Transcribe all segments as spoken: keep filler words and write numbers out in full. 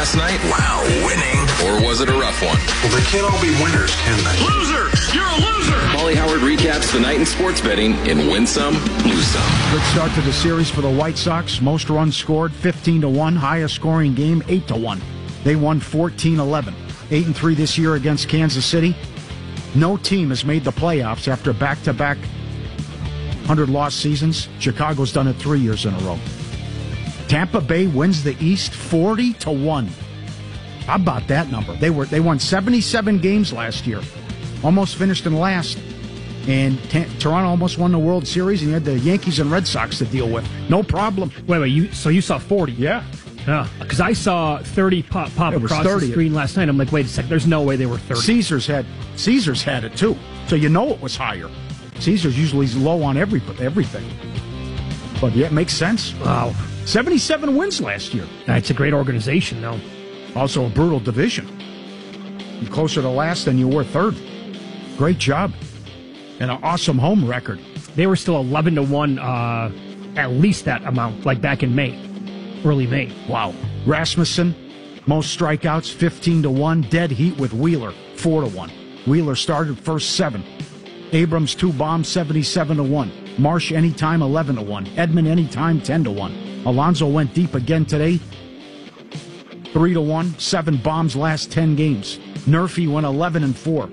last night? Wow, winning. Or was it a rough one? Well, they can't all be winners, can they? Loser! You're a loser! Molly Howard recaps the night in sports betting in Win Some, Lose Some. Good start to the series for the White Sox. Most runs scored, fifteen to one. Highest scoring game, eight to one. They won fourteen eleven. eight and three this year against Kansas City. No team has made the playoffs after back-to-back one hundred loss seasons. Chicago's done it three years in a row. Tampa Bay wins the East forty to one. How about that number? They were they won seventy-seven games last year. Almost finished in last. And T- Toronto almost won the World Series, and you had the Yankees and Red Sox to deal with. No problem. Wait, wait, you so you saw forty? Yeah. Yeah, because I saw thirty pop, pop across the screen last night. I'm like, wait a second, there's no way they were thirty. Caesars had Caesars had it too, so you know it was higher. Caesars usually is low on every everything, but yeah, it makes sense. Wow, seventy-seven wins last year. That's a great organization, though. Also a brutal division. You're closer to last than you were third. Great job, and an awesome home record. They were still eleven to one, uh, at least that amount, like back in May. Early May. Wow. Rasmussen, most strikeouts, fifteen to one. Dead heat with Wheeler, four to one. Wheeler started first seven. Abrams, two bombs, seventy-seven to one. Marsh, anytime, eleven to one. Edman, anytime, ten to one. Alonso went deep again today, three to one. Seven bombs last ten games. Murphy went eleven and four.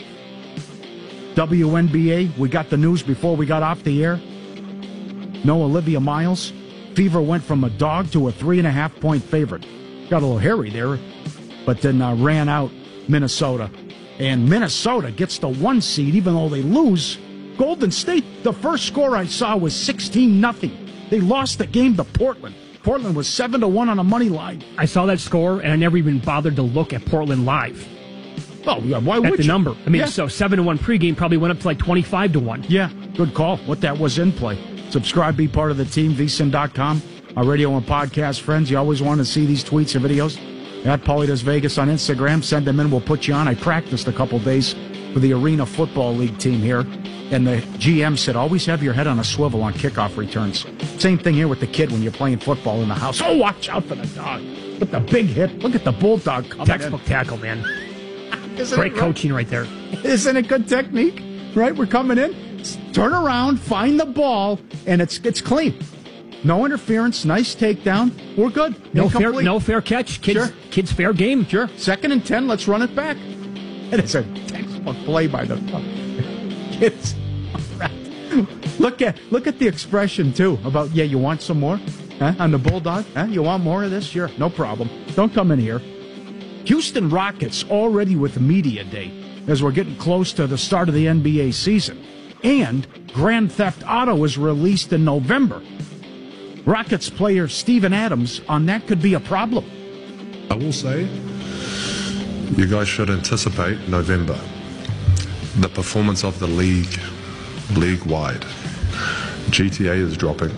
W N B A, we got the news before we got off the air. No Olivia Miles. Fever went from a dog to a three and a half point favorite. Got a little hairy there, but then uh, ran out Minnesota. And Minnesota gets the one seed, even though they lose. Golden State, the first score I saw was sixteen nothing. They lost the game to Portland. Portland was seven to one on a money line. I saw that score, and I never even bothered to look at Portland live. Oh, yeah, why would At the you? number. I mean, Yeah. so seven to one pregame probably went up to like twenty-five to one. Yeah, good call. What that was in play. Subscribe, be part of the team, V S I N dot com. Our radio and podcast friends, you always want to see these tweets or videos. At Paulie Does Vegas on Instagram. Send them in. We'll put you on. I practiced a couple days for the Arena Football League team here. And the G M said, always have your head on a swivel on kickoff returns. Same thing here with the kid when you're playing football in the house. Oh, watch out for the dog. With the big hit. Look at the bulldog coming Textbook in. tackle, man. Isn't Great it right? coaching right there. Isn't it good technique? Right? We're coming in. Turn around, find the ball, and it's it's clean. No interference, nice takedown. We're good. No fair, Incomplete. no fair catch. Kids, Sure. kids fair game. Sure. Second and ten, let's run it back. And it's a textbook play by the kids. Look at look at the expression too about, yeah, you want some more? Huh? On the Bulldog? Huh? You want more of this? Sure, no problem. Don't come in here. Houston Rockets already with Media Day as we're getting close to the start of the N B A season. And Grand Theft Auto is released in November. Rockets player Steven Adams, on that could be a problem. I will say, you guys should anticipate November. The performance of the league, league-wide. G T A is dropping.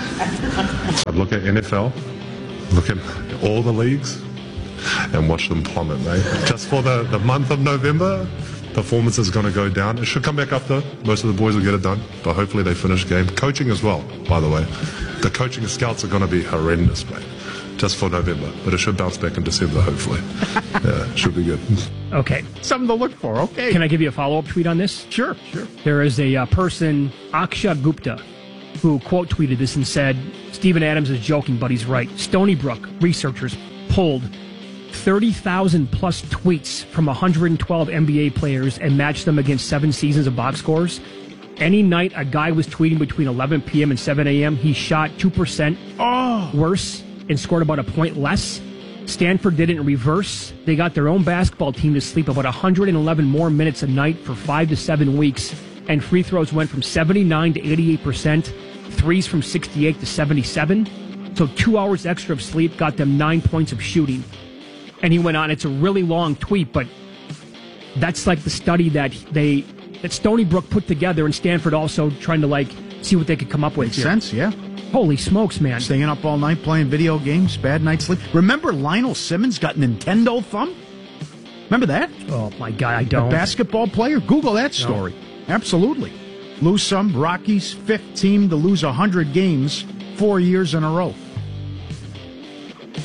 I'd look at N F L, look at all the leagues, and watch them plummet, mate. Just for the, the month of November, performance is going to go down. It should come back up, though. Most of the boys will get it done, but hopefully they finish the game. Coaching as well, by the way. The coaching scouts are going to be horrendous, mate. Just for November, but it should bounce back in December, hopefully. Yeah, it should be good. Okay. Something to look for, okay. Can I give you a follow-up tweet on this? Sure, sure. There is a uh, person, Aksha Gupta, who quote tweeted this and said, Steven Adams is joking, but he's right. Stony Brook researchers pulled thirty thousand plus tweets from one hundred twelve N B A players and matched them against seven seasons of box scores. Any night a guy was tweeting between eleven p.m. and seven a.m., he shot two percent Oh. worse and scored about a point less. Stanford did it in reverse. They got their own basketball team to sleep about one hundred eleven more minutes a night for five to seven weeks, and free throws went from seventy-nine to eighty-eight percent, threes from sixty-eight to seventy-seven. So two hours extra of sleep got them nine points of shooting. And he went on, it's a really long tweet, but that's like the study that they that Stony Brook put together, and Stanford also trying to like see what they could come up with. Makes here. sense, yeah. Holy smokes, man. Staying up all night playing video games, bad night's sleep. Remember Lionel Simmons got Nintendo thumb? Remember that? Oh, my God, I A don't. basketball player? Google that story. No. Absolutely. Lose some. Rockies, fifth team to lose one hundred games four years in a row.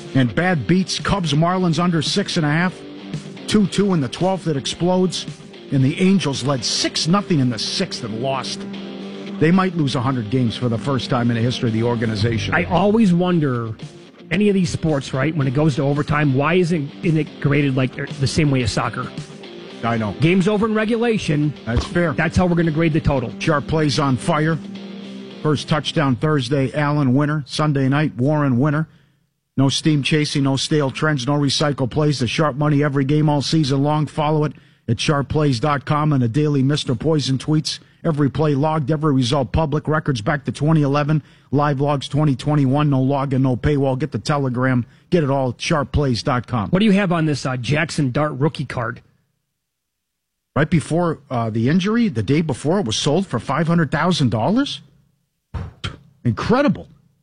And bad beats. Cubs, Marlins under six and a half. two two in the twelfth. It explodes. And the Angels led six nothing in the sixth and lost. They might lose one hundred games for the first time in the history of the organization. I always wonder, any of these sports, right, when it goes to overtime, why isn't it graded like the same way as soccer? I know. Game's over in regulation. That's fair. That's how we're going to grade the total. Sharp plays on fire. First touchdown Thursday, Allen winner. Sunday night, Warren winner. No steam chasing, no stale trends, no recycle plays. The Sharp money every game all season long. Follow it at sharp plays dot com and the daily Mister Poison tweets. Every play logged, every result public. Records back to twenty eleven. Live logs twenty twenty-one. No login, no paywall. Get the telegram. Get it all at sharp plays dot com. What do you have on this uh, Jackson Dart rookie card? Right before uh, the injury, the day before, it was sold for five hundred thousand dollars? Incredible.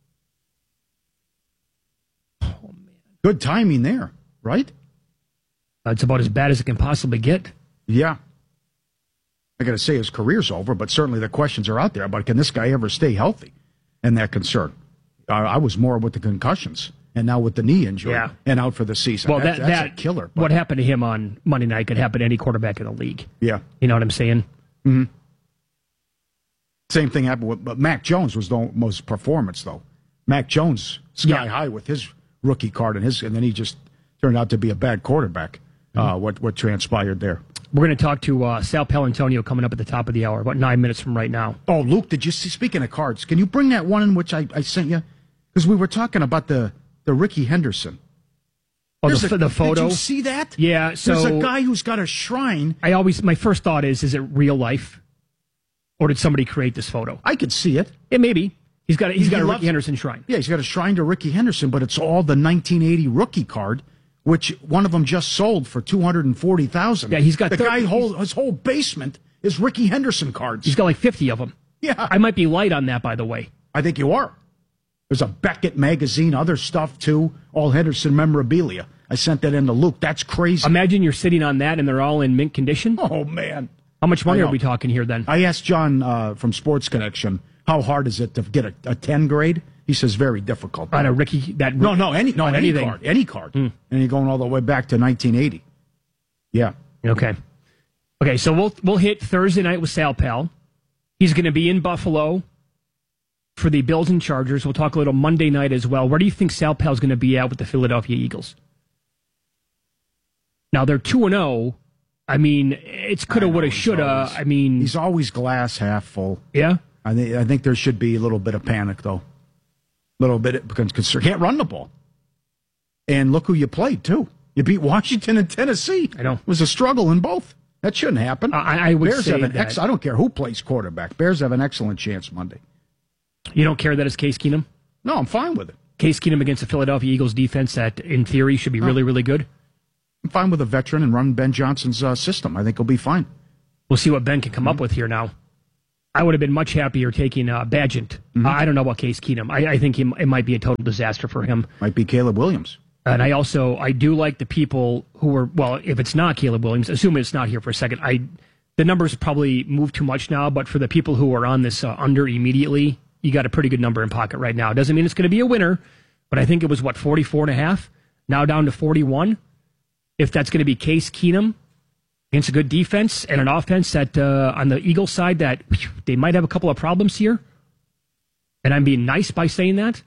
Oh, man. Good timing there, right? That's about as bad as it can possibly get. Yeah. I got to say his career's over, but certainly the questions are out there about can this guy ever stay healthy? And that concern. Uh, I was more with the concussions and now with the knee injury yeah. and out for the season. Well, that, that, that's that, a killer. But. What happened to him on Monday night could happen to any quarterback in the league. Yeah. You know what I'm saying? Mm-hmm. Same thing happened with but Mac Jones was the most performance, though. Mac Jones, sky yeah. high with his rookie card, and his, and then he just turned out to be a bad quarterback, mm-hmm. uh, what, what transpired there. We're going to talk to uh, Sal Paolantonio coming up at the top of the hour, about nine minutes from right now. Oh, Luke, did you see, speaking of cards, can you bring that one in which I, I sent you? Because we were talking about the, the Ricky Henderson. Oh, the, a, the photo? Did you see that? Yeah, so... There's a guy who's got a shrine. I always, my first thought is, is it real life? Or did somebody create this photo? I could see it. Yeah, maybe. He's got a, he's He got a loves- Ricky Henderson shrine. Yeah, he's got a shrine to Ricky Henderson, but it's all the nineteen eighty rookie card, which one of them just sold for two hundred forty thousand dollars. Yeah, he's got the thirty guy whole his whole basement is Ricky Henderson cards. He's got like fifty of them. Yeah, I might be light on that, by the way. I think you are. There's a Beckett magazine, other stuff too, all Henderson memorabilia. I sent that in to Luke. That's crazy. Imagine you're sitting on that and they're all in mint condition. Oh man, how much money I are know. we talking here then? I asked John uh, from Sports Connection, how hard is it to get a, a ten grade? He says very difficult. On a Ricky that No, no, any no on any anything. card, any card, Mm. and you're going all the way back to nineteen eighty. Yeah. Okay. Okay, so we'll we'll hit Thursday night with Sal Pal. He's going to be in Buffalo for the Bills and Chargers. We'll talk a little Monday night as well. Where do you think Sal Pal's going to be at with the Philadelphia Eagles? Now they're two and zero. I mean, it's coulda, woulda, shoulda. I mean, He's always glass half full. yeah. I think I think there should be a little bit of panic though. A little bit because concern can't run the ball. And look who you played too. You beat Washington and Tennessee. I know. It was a struggle in both. That shouldn't happen. I, I would Bears say have an that. ex- I don't care who plays quarterback. Bears have an excellent chance Monday. You don't care that it's Case Keenum? No, I'm fine with it. Case Keenum against the Philadelphia Eagles defense that, in theory, should be really, really good. I'm fine with a veteran and run Ben Johnson's uh, system. I think he'll be fine. We'll see what Ben can come mm-hmm. up with here now. I would have been much happier taking uh, Badgett. Mm-hmm. Uh, I don't know about Case Keenum. I, I think he, it might be a total disaster for him. Might be Caleb Williams. And I also, I do like the people who are, well, if it's not Caleb Williams, assuming it's not here for a second, I the numbers probably move too much now, but for the people who are on this uh, under immediately, you got a pretty good number in pocket right now. Doesn't mean it's going to be a winner, but I think it was, what, forty-four and a half? Now down to forty-one. If that's going to be Case Keenum against a good defense and an offense that uh, on the Eagles side that whew, they might have a couple of problems here, and I'm being nice by saying that,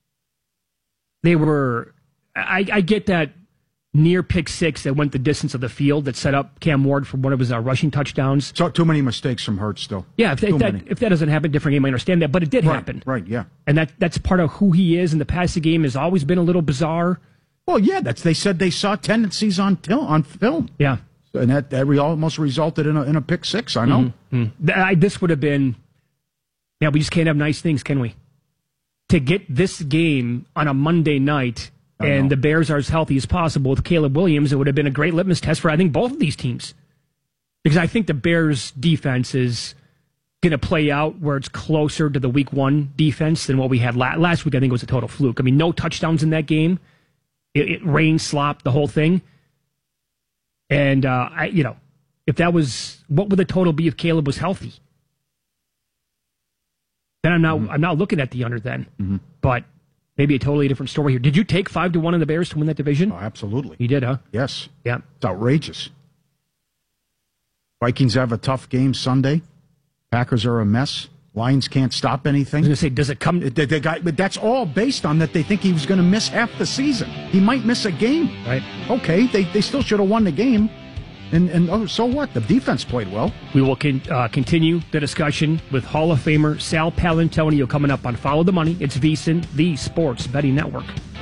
they were, I, I get that near pick six that went the distance of the field that set up Cam Ward for one of his uh, rushing touchdowns. So too many mistakes from Hurts still. Yeah, if, if that if that doesn't happen, different game, I understand that, but it did right, happen. Right, yeah. And that that's part of who he is, and the passing game has always been a little bizarre. Well, yeah, that's they said they saw tendencies on til- on film. Yeah. And that, that re- almost resulted in a, in a pick six, I know. Mm-hmm. I, this would have been, yeah, we just can't have nice things, can we? To get this game on a Monday night and the Bears are as healthy as possible with Caleb Williams, it would have been a great litmus test for, I think, both of these teams. Because I think the Bears' defense is going to play out where it's closer to the week one defense than what we had la- last week. I think it was a total fluke. I mean, no touchdowns in that game. It, it rained, slop, the whole thing. And, uh, I, you know, if that was, what would the total be if Caleb was healthy? Then I'm not, mm-hmm. I'm not looking at the under then. Mm-hmm. But maybe a totally different story here. Did you take five to one on the Bears to win that division? Oh, absolutely. You did, huh? Yes. Yeah. It's outrageous. Vikings have a tough game Sunday. Packers are a mess. Lions can't stop anything. I was going to say, does it come? They, they got, but that's all based on that they think he was going to miss half the season. He might miss a game. Right. Okay, they, they still should have won the game. And, and oh, so what? The defense played well. We will con- uh, continue the discussion with Hall of Famer Sal Paolantonio coming up on Follow the Money. It's VSiN, the Sports Betting Network.